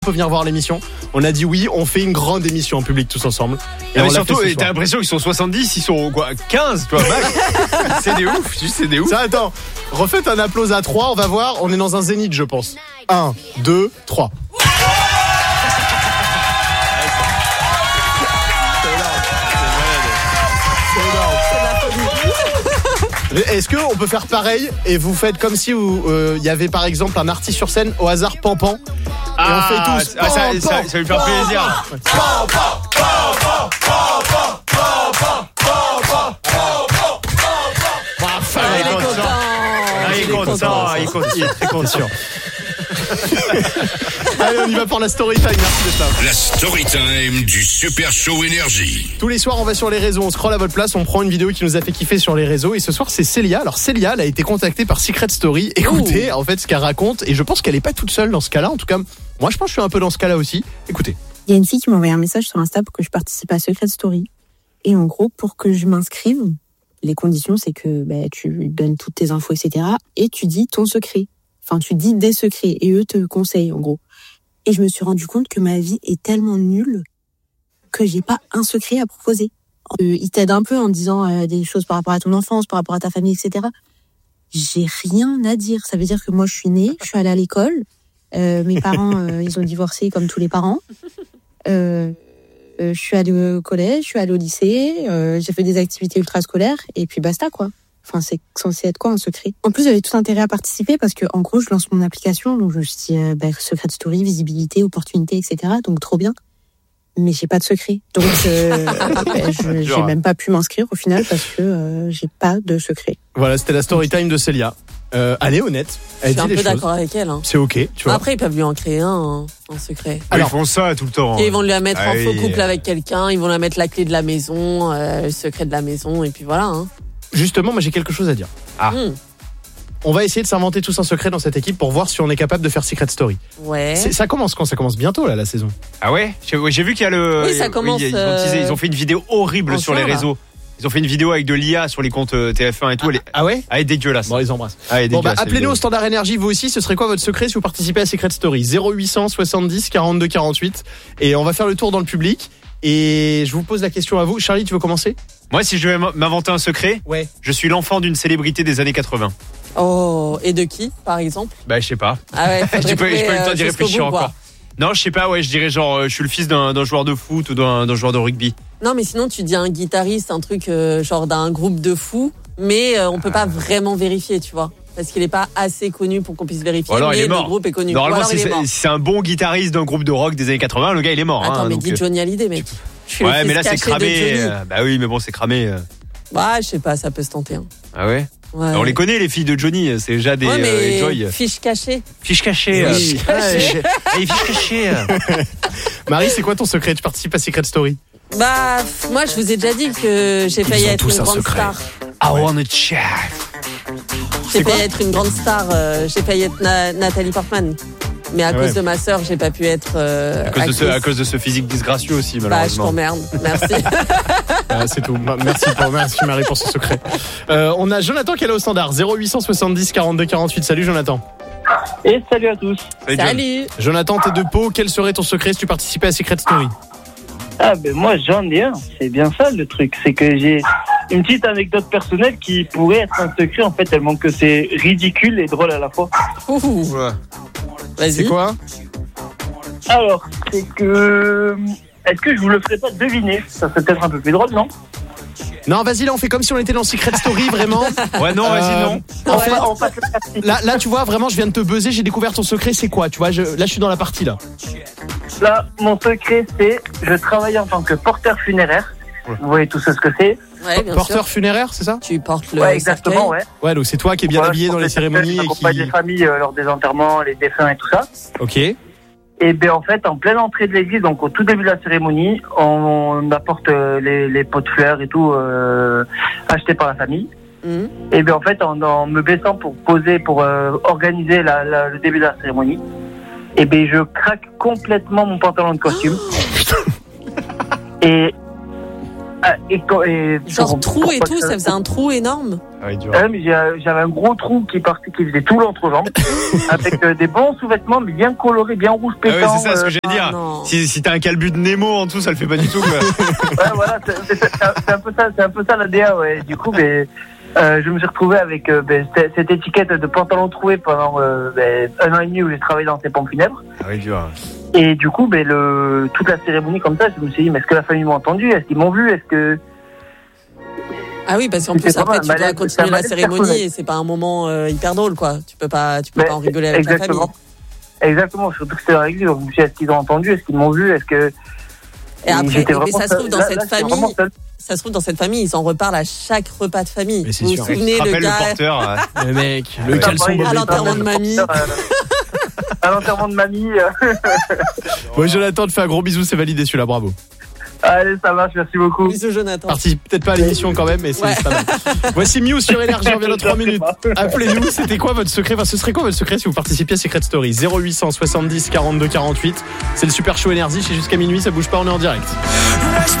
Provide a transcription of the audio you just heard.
On peut venir voir l'émission. On a dit oui, on fait une grande émission en public tous ensemble. Et surtout, t'as l'impression qu'ils sont 70, ils sont quoi 15, toi, max. C'est des ouf, c'est des ouf. Ça, attends, refaites un applause à 3, on va voir, on est dans un zénith, je pense. 1, 2, 3. Est-ce qu'on peut faire pareil et vous faites comme si il y avait par exemple un artiste sur scène au hasard Pampan et on fait tous ça lui fait plaisir. Il est très content. Allez, on y va pour la story time. Merci d'être là. La story time du Super Show Énergie. Tous les soirs, on va sur les réseaux, on scrolle à votre place, on prend une vidéo qui nous a fait kiffer sur les réseaux. Et ce soir, c'est Célia. Alors Célia, elle a été contactée par Secret Story. Écoutez, en fait, ce qu'elle raconte. Et je pense qu'elle est pas toute seule dans ce cas-là. En tout cas, moi, je pense que je suis un peu dans ce cas-là aussi. Écoutez. Il y a une fille qui m'a envoyé un message sur Insta pour que je participe à Secret Story. Et en gros, pour que je m'inscrive, les conditions, c'est que tu donnes toutes tes infos, etc. Et tu dis ton secret. Enfin, tu dis des secrets et eux te conseillent, en gros. Et je me suis rendu compte que ma vie est tellement nulle que j'ai pas un secret à proposer. Ils t'aident un peu en disant des choses par rapport à ton enfance, par rapport à ta famille, etc. J'ai rien à dire. Ça veut dire que moi, je suis née, je suis allée à l'école. Mes parents, ils ont divorcé comme tous les parents. Je suis allée au collège, je suis allée au lycée. J'ai fait des activités ultrascolaires et puis basta, quoi. Enfin, c'est censé être quoi un secret? En plus, j'avais tout intérêt à participer parce que, en gros, je lance mon application, donc je me suis dit, Secret Story, visibilité, opportunité, etc. Donc, trop bien. Mais j'ai pas de secret. Donc, j'ai même pas pu m'inscrire au final parce que j'ai pas de secret. Voilà, c'était la story time de Célia. Elle est honnête. Elle je suis dit un peu choses. d'accord avec elle. Hein. C'est ok, tu vois. Après, ils peuvent lui en créer un secret. Alors, ils font ça tout le temps. Et ils vont lui la mettre en faux couple avec quelqu'un, ils vont la mettre la clé de la maison, le secret de la maison, et puis voilà. Hein. Justement, moi j'ai quelque chose à dire. On va essayer de s'inventer tous un secret dans cette équipe pour voir si on est capable de faire Secret Story. Ouais. Ça commence quand? Ça commence bientôt là, la saison. Ah ouais? J'ai vu qu'il y a le... Oui, ça commence... Ils ont fait une vidéo horrible sur les réseaux. Ils ont fait une vidéo avec de l'IA sur les comptes TF1 et tout. Ah ouais? Elle est dégueulasse. Bon, ils embrassent. Bon, appelez-nous au Standard Énergie, vous aussi. Ce serait quoi votre secret si vous participez à Secret Story? 0800 70 42 48. Et on va faire le tour dans le public. Et je vous pose la question à vous. Charlie, tu veux commencer? Moi, si je vais m'inventer un secret, je suis l'enfant d'une célébrité des années 80. Oh, et de qui, par exemple? Je sais pas. Ah ouais, j'ai pas eu le temps d'y réfléchir encore. Non, je sais pas, je dirais genre, je suis le fils d'un joueur de foot ou d'un joueur de rugby. Non, mais sinon, tu dis un guitariste, un truc genre d'un groupe de fous, mais on peut pas vraiment vérifier, tu vois. Parce qu'il est pas assez connu pour qu'on puisse vérifier, alors, mais le groupe est connu. Normalement, si c'est un bon guitariste d'un groupe de rock des années 80, le gars, il est mort. Attends, mais dis Johnny Hallyday, mec. Ouais, mais là, c'est cramé. Bah oui, mais bon, c'est cramé. Je sais pas, ça peut se tenter. Hein. Ah ouais? On les connaît, les filles de Johnny, c'est déjà des Joy. Fiches cachées. Fiches cachées. Fiches cachées. Fiches cachées. Marie, c'est quoi ton secret? Tu participes à Secret Story? Moi, je vous ai déjà dit que j'ai failli être une grande star. I wanna check. J'ai failli être une grande star. J'ai failli être Nathalie Portman. Mais à cause de ma sœur, j'ai pas pu être à cause de ce physique disgracieux aussi, malheureusement. Je t'emmerde. Merci. C'est tout. Merci Marie pour ce secret. On a Jonathan qui est là au Standard. 0870 42 48. Salut Jonathan. Et salut à tous. Salut. Jonathan, t'es de Pau. Quel serait ton secret si tu participais à Secret Story? Moi j'en ai un. C'est bien ça le truc. C'est que j'ai une petite anecdote personnelle qui pourrait être un secret. En fait, tellement que c'est ridicule et drôle à la fois. Vas-y. C'est quoi? Alors, c'est que... Est-ce que je vous le ferais pas deviner? Ça serait peut-être un peu plus drôle, non? Non, vas-y, là, on fait comme si on était dans Secret Story, vraiment. Ouais, non, vas-y, non. En fait, là, tu vois, vraiment, je viens de te buzzer, j'ai découvert ton secret, c'est quoi? Tu vois, là, je suis dans la partie, là. Là, mon secret, c'est... Je travaille en tant que porteur funéraire. Vous voyez tous ce que c'est? Ouais, bien porteur sûr. funéraire, c'est ça? Tu portes le exactement, cercueil. Ouais, donc c'est toi qui es bien habillé dans les cérémonies. J'accompagne les familles lors des enterrements, les défunts et tout ça. Ok. Et bien en fait, en pleine entrée de l'église, donc au tout début de la cérémonie, on apporte les pots de fleurs et tout achetés par la famille. Et bien en fait, en me baissant pour poser, pour organiser le début de la cérémonie, et bien je craque complètement mon pantalon de costume. Et Genre trou et tout, ça faisait un trou énorme. Ouais, dur. Mais j'avais un gros trou qui faisait tout l'entrejambe, avec des bons sous-vêtements, mais bien colorés, bien rouge pétant. Ah ouais, c'est ça ce que j'allais dire. Si t'as un calbut de Nemo en dessous, ça le fait pas du tout, quoi. Ouais, voilà, c'est un peu ça l'ADA, ouais. Du coup, je me suis retrouvé avec cette étiquette de pantalon troué pendant 1 an et demi où j'ai travaillé dans ces pompes funèbres. Ah oui, dur. Et du coup, toute la cérémonie comme ça, je me suis dit, mais est-ce que la famille m'a entendu? Est-ce qu'ils m'ont vu? Est-ce que... Ah oui, parce qu'en plus après tu dois continuer la cérémonie et c'est pas un moment hyper drôle, quoi. Tu peux pas en rigoler avec la famille. Exactement, surtout que c'était la règle. Donc je me suis dit, est-ce qu'ils ont entendu? Est-ce qu'ils m'ont vu? Est-ce que... Et après, mais ça se trouve dans cette famille... Ça se trouve dans cette famille, ils en reparlent à chaque repas de famille. Mais c'est vous sûr. vous souvenez le gars, le porteur, le mec, le caleçon à l'enterrement de mamie. À l'enterrement de mamie. Bon, Jonathan, te fais un gros bisou, c'est validé celui-là, bravo. Allez, ça marche, merci beaucoup. Bisous, Jonathan. Participe peut-être pas à l'émission quand même, mais c'est pas mal. Voici Mew sur Énergie, on revient dans 3 minutes. Appelez-nous, c'était quoi votre secret? Enfin, ce serait quoi votre secret si vous participiez à Secret Story? 0800 70 42 48. C'est le Super Show Énergie, c'est jusqu'à minuit, ça bouge pas, on est en direct.